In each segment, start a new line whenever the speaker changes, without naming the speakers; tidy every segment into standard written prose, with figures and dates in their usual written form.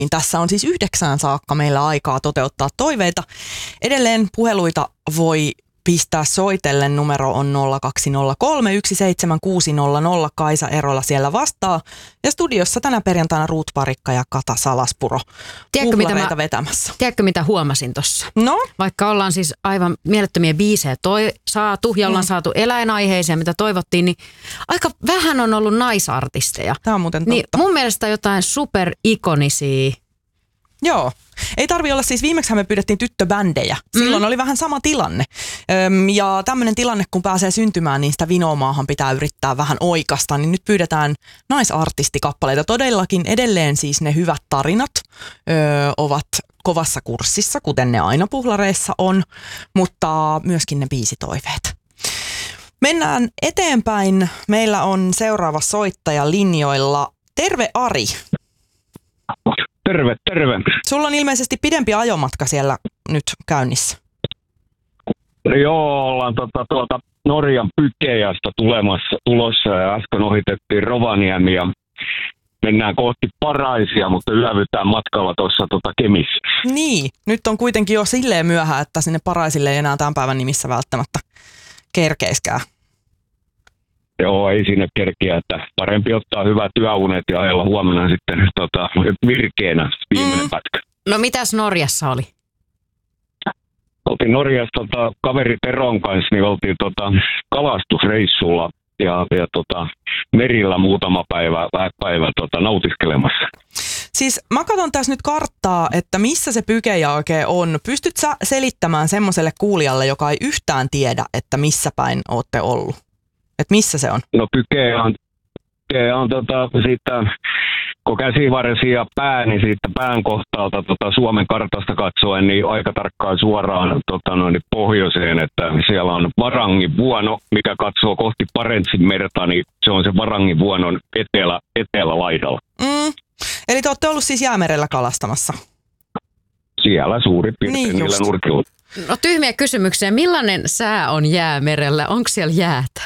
Tässä on siis 9 saakka meillä aikaa toteuttaa toiveita. Edelleen puheluita voi pistää soitellen. Numero on 0203 17600. Kaisa Erola siellä vastaa. Ja studiossa tänä perjantaina Ruut Parikka ja Kata Salaspuro kuplareita vetämässä.
Tiedätkö mitä huomasin tossa?
No?
Vaikka ollaan siis aivan mielettömiä biisejä saatu ja ollaan saatu eläinaiheisia, mitä toivottiin, niin aika vähän on ollut naisartisteja.
Tämä on muuten totta.
Niin mun mielestä jotain superikonisia.
Joo. Ei tarvi olla siis, viimeksi me pyydettiin tyttöbändejä. Silloin oli vähän sama tilanne. Ja tämmöinen tilanne, kun pääsee syntymään, niin sitä vinoomaahan pitää yrittää vähän oikasta. Niin nyt pyydetään naisartistikappaleita. Todellakin edelleen siis ne hyvät tarinat ovat kovassa kurssissa, kuten ne aina puhlareissa on, mutta myöskin ne biisitoiveet. Mennään eteenpäin. Meillä on seuraava soittaja linjoilla. Terve Ari.
Terve, terve.
Sulla on ilmeisesti pidempi ajomatka siellä nyt käynnissä.
Joo, ollaan Norjan Pykejästä tulossa ja äsken ohitettiin Rovaniemi ja mennään kohti Paraisia, mutta yövytään matkalla tuossa Kemissä.
Niin, nyt on kuitenkin jo silleen myöhään, että sinne Paraisille ei enää tämän päivän nimissä välttämättä kerkeiskään.
Joo, ei sinne kerkiä, että parempi ottaa hyvät työunet ja ajella huomenna sitten virkeänä viimeinen pätkä.
No mitäs Norjassa oli?
Oltiin Norjassa kaveri Teron kanssa, niin oltiin kalastusreissulla ja merillä muutama päivä nautiskelemassa.
Siis mä katson tässä nyt karttaa, että missä se Pykejä oikein on. Pystyt sä selittämään semmoiselle kuulijalle, joka ei yhtään tiedä, että missä päin ootte ollut? Että missä se on?
No Pykejä on siitä, kun käsivarsi ja pää, niin siitä pään kohtaalta Suomen kartasta katsoen, niin aika tarkkaan suoraan pohjoiseen, että siellä on Varangin vuono, mikä katsoo kohti Barentsin merta, niin se on se Varangin vuonon etelälaidalla.
Eli te olette ollut siis Jäämerellä kalastamassa?
Siellä suurin piirtein
niin
niillä nurkilla.
No tyhmiä kysymyksiä. Millainen sää on Jäämerellä? Onko siellä jäätä?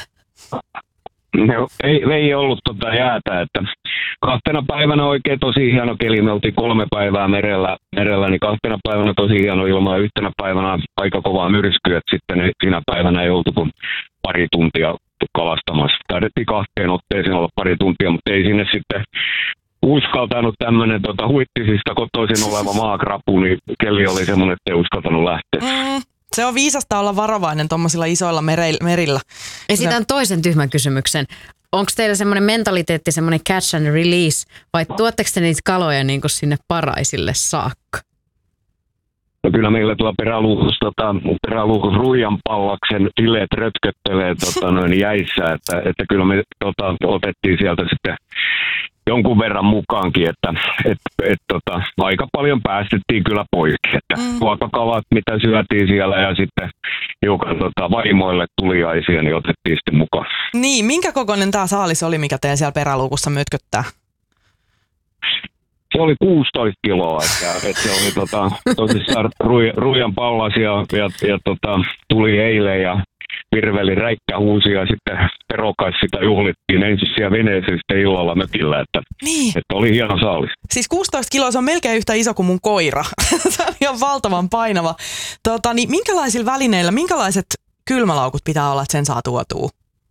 No, ei ollut jäätä, että 2 päivänä oikein tosi hieno keli. Me oltiin 3 päivää merellä, niin 2 päivänä tosi hieno ilma ja 1 päivänä aika kovaa myrskyä, että sitten siinä päivänä ei oltu kuin pari tuntia kalastamassa. Taidettiin 2 otteeseen olla pari tuntia, mutta ei sinne sitten uskaltanut tämmöinen Huittisista kotoisin oleva maakrapu, niin keli oli semmoinen, että ei uskaltanut lähteä.
Se on viisasta olla varovainen tuommoisilla isoilla merillä.
Esitän toisen tyhmän kysymyksen. Onko teillä semmoinen mentaliteetti, semmoinen catch and release, vai tuotteko te niitä kaloja niin kuin sinne Paraisille saakka?
No kyllä meillä tuolla peräluukus Ruijan Pallaksen tileet rötköttelee jäissä, että kyllä me otettiin sieltä sitten jonkun verran mukaankin, että aika paljon päästettiin kyllä poikki. Ruokakalat, mitä syötiin siellä ja sitten hiukan vaimoille tuliaisia, niin otettiin sitten mukaan.
Niin, minkä kokoinen tämä saalis oli, mikä teillä siellä peräluukussa mötköttää?
Se oli 16 kiloa, että se oli tosissaan Ruijan Pallas ja tuli eilen ja virveli räikkähuusi ja sitten Terokas sitä juhlittiin ensin siellä veneessä sitten illalla mökillä, että oli hieno saalis.
Siis 16 kiloa, se on melkein yhtä iso kuin mun koira. Se on ihan valtavan painava. Niin minkälaisilla välineillä, minkälaiset kylmälaukut pitää olla, että sen saa tuotua?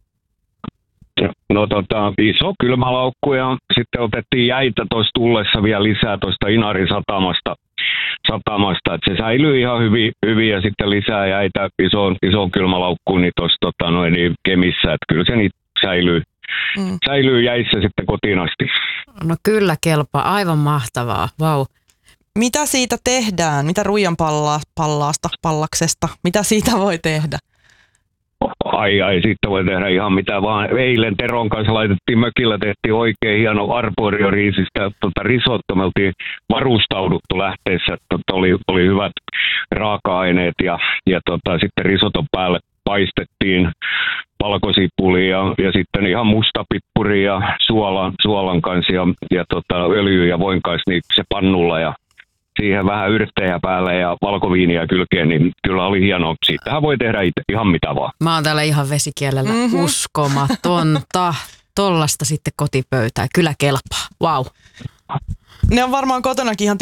No iso kylmälaukku ja sitten otettiin jäitä tuossa tullessa vielä lisää tuosta Inarin satamasta, että se säilyy ihan hyvin ja sitten lisää jäitä isoon kylmälaukkuun niin tuossa Kemissä, että kyllä se niitä säilyy jäissä sitten kotiin asti.
No kyllä kelpaa, aivan mahtavaa, vau.
Mitä siitä tehdään? Mitä Ruijan pallaksesta, mitä siitä voi tehdä?
Siitä voi tehdä ihan mitä vaan. Eilen Teron kanssa laitettiin mökillä, tehtiin oikein hieno arborio-riisistä risotto. Me oltiin varustauduttu lähteessä, että oli hyvät raaka-aineet ja sitten risoton päälle paistettiin valkosipulia ja sitten ihan mustapippuri ja suolan kanssa ja öljy ja voin kanssa niin se pannulla ja siihen vähän yrttejä päälle ja valkoviiniä kylkeen, niin kyllä oli hienoa. Siitähän voi tehdä itse ihan mitä vaan.
Mä oon täällä ihan vesikielellä uskomatonta. Tollasta sitten kotipöytään. Kyllä kelpaa. Vau.
Ne on varmaan kotonakin ihan